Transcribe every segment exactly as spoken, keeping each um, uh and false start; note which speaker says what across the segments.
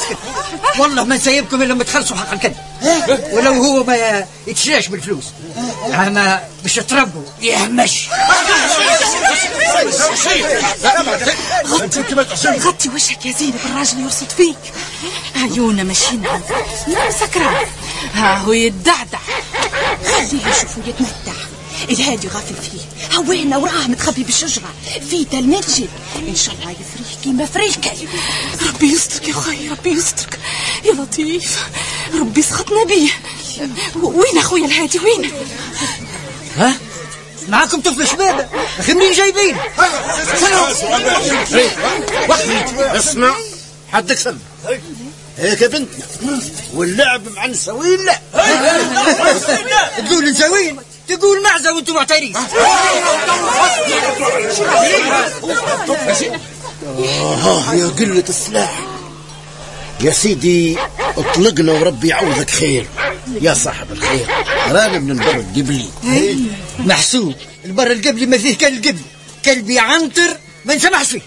Speaker 1: اسكت. والله ما نسيبكم الا لما تخلصوا حق الكلب، ولو هو ما يتشراش بالفلوس، اما باش تربوا يهمش.
Speaker 2: غطي وشك يا زينب، الراجل يرصد فيك، عيونه ماشيين عنه، لا سكران، ها هو يدعدع، خليه يشوفوا يتمتع. الهادي غافل فيه، هوينا وراه متخبي بالشجرة في تلمجل، إن شاء الله يفريك كيما فريك. ربي يسترك يا خي، ربي يسترك يا لطيف، ربي سخطنا بيه. وين أخويا الهادي وين؟
Speaker 1: ها؟ معاكم طفل شبابة، أخي منين جايبين؟
Speaker 3: اسمع حدك سمع هيك يا بنتنا، واللعب مع النسوين لا.
Speaker 1: تقول نسوين تقول معزة وانتم معترين.
Speaker 3: آه يا قلة السلاح يا سيدي، اطلقنا وربي يعوضك خير يا صاحب الخير. رانا من البر القبلي.
Speaker 1: محسوب البر القبلي ما فيه كلب قبلي، كلبي عنتر ما نسمحش فيه.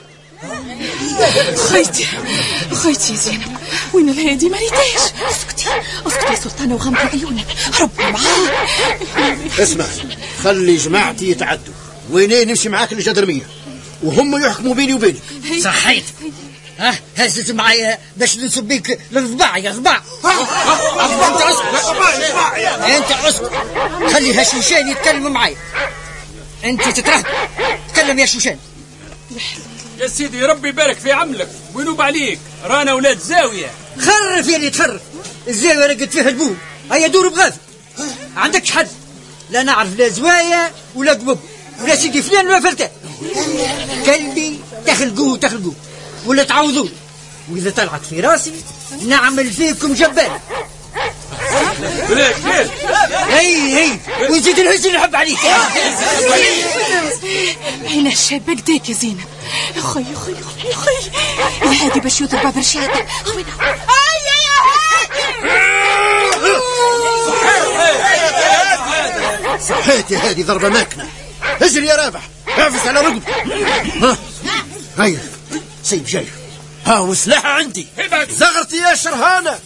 Speaker 2: خيتي خيتي يا زينب، وين الهادي ما ريتاش؟ اسكتي اسكتي يا سلطانة وغمضي عيونك، ربي معاه.
Speaker 3: اسمع، خلي جماعتي يتعدوا، وينين نمشي معاك الجدرمية وهم يحكموا بيني وبينك.
Speaker 1: صحيت. ها هزز معايا باش ننصب بيك للضباع يا ضباع. انت اسكت، انت اسكت، خلي هالشوشان يتكلم معايا. انت تترهب، تكلم يا شوشان.
Speaker 4: يا سيدي ربي يبارك في عملك وينوب عليك، رانا ولاد زاوية.
Speaker 1: خرف يا اللي تخرف، الزاوية رقت فيها البول، هيا دور بغافل. عندكش حد، لا نعرف لا زوايا ولا قبب ولا سيدي فلان ولا فلتان. كلبي تخلقوه تخلقوه ولا تعوضوه، واذا طلعت في راسي نعمل فيكم جبال.
Speaker 4: بلاك بلاك
Speaker 1: هي هي ونزيد الهز اللي نحب عليك.
Speaker 2: عين الشابة قديك يا زينب. خي خي خي خي الهادي باش يضرب باب رشاده.
Speaker 3: صحيت يا هادي ضربة ماكنة. اجري يا رابح، اعفس على رقبه. ها هيا سيب جاي، ها وسلاحة عندي. زغرتي يا شرهانة.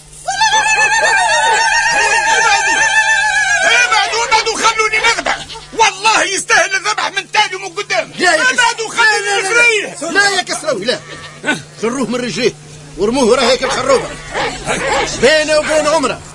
Speaker 5: ابعدوا ابعدوا خلوني نذبح، والله يستاهل الذبح من تاني ومن قدام. ابعدوا خلوني نفريه.
Speaker 3: لا يا كسراوي لا، جروه من رجليه ورموه وراه هيك الخروبة بينه وبين عمره.